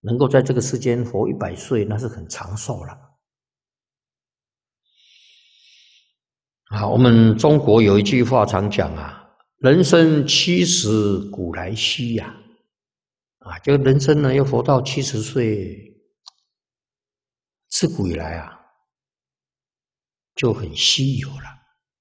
能够在这个世间活100岁，那是很长寿了。啊，我们中国有一句话常讲啊，人生70古来稀呀。啊，就人生呢要活到70岁，自古以来啊就很稀有了。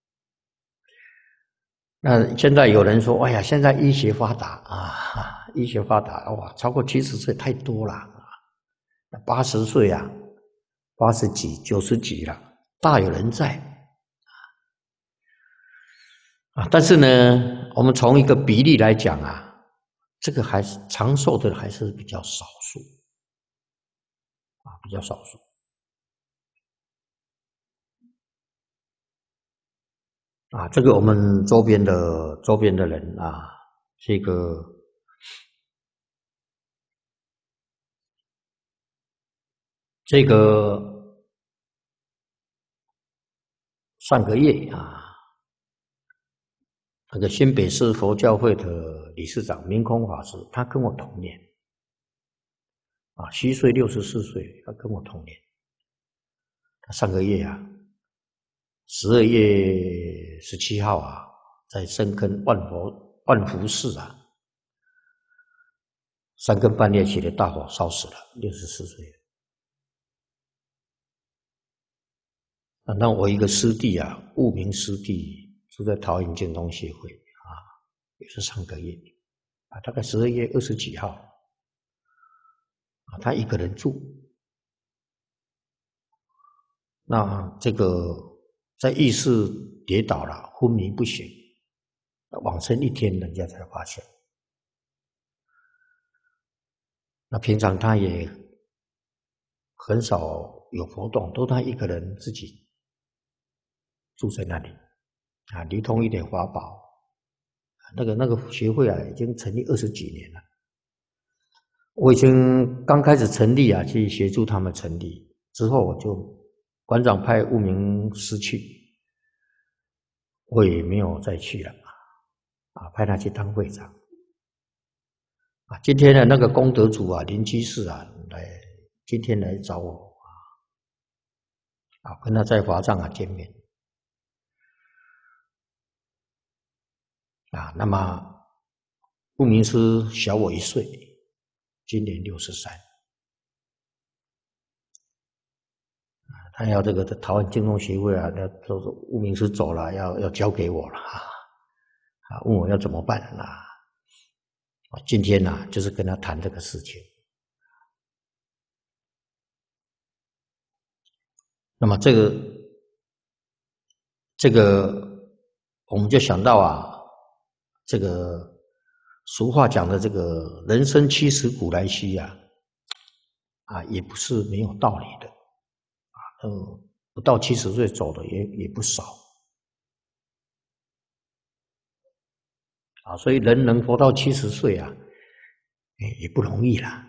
那现在有人说，哎呀，现在医学发达啊，医学发达，哇，超过70岁太多了啊，80岁啊，80几、90几了，大有人在啊。但是呢，我们从一个比例来讲啊，这个还是长寿的还是比较少数啊，比较少数啊。这个我们周边的人啊，这个上个月啊，那个新北市佛教会的理事长明空法师，他跟我同年啊，虚岁64岁，他跟我同年。他上个月啊，12月17号啊，在深坑万福寺啊，3更半夜起的大火烧死了，64岁。那我一个师弟啊，悟明师弟住在桃园建中协会啊，也是上个月啊，大概12月20几号啊，他一个人住。那这个在浴室跌倒了，昏迷不醒，往生1天，人家才发现。那平常他也很少有活动，都他一个人自己住在那里啊，离通一点法宝。那个学会啊，已经成立20几年了。我已经刚开始成立啊，去协助他们成立，之后我就馆长派悟明师去，我也没有再去了啊，派他去当会长啊。今天的那个功德主啊，林居士啊，今天来找我啊，跟他在华藏啊见面啊。那么悟明师小我1岁，今年63。他要这个桃园净宗协会啊，他说悟明师走了，要交给我了啊，问我要怎么办啊？今天呢，就是跟他谈这个事情。那么这个我们就想到啊，这个俗话讲的这个人生70古来稀啊，也不是没有道理的啊。不到70岁走的也不少啊，所以人能活到70岁啊，也不容易啦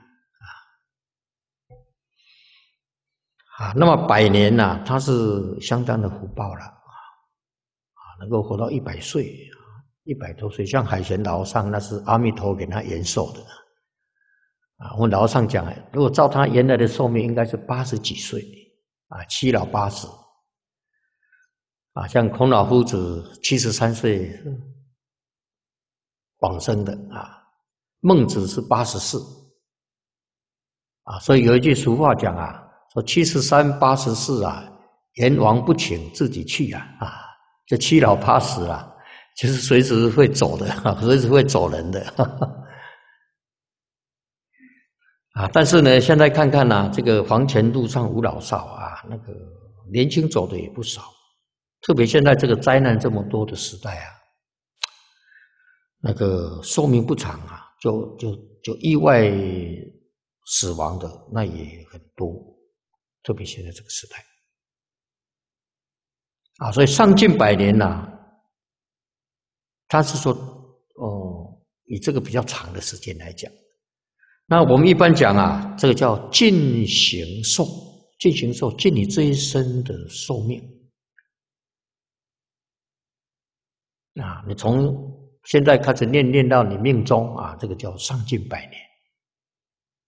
啊。那么100年呐，他是相当的福报了啊，能够活到100岁，100多岁，像海贤老和尚那是阿弥陀给他延寿的啊。我们老和尚讲，如果照他原来的寿命，应该是80几岁啊，七老八十啊。像孔老夫子73岁往生的啊，孟子是84啊。所以有一句俗话讲啊，说73、84啊，阎王不请自己去啊，就七老八十啊，就是随时会走的，随时会走人的啊。但是呢，现在看看呢，这个房前路上无老少啊，那个年轻走的也不少，特别现在这个灾难这么多的时代啊，那个寿命不长啊，就意外死亡的那也很多，特别现在这个时代啊。所以上近100年呐，他是说以这个比较长的时间来讲，那我们一般讲啊，这个叫尽形寿，尽形寿，尽你这一生的寿命啊，你从现在开始念到你命终啊，这个叫上近100年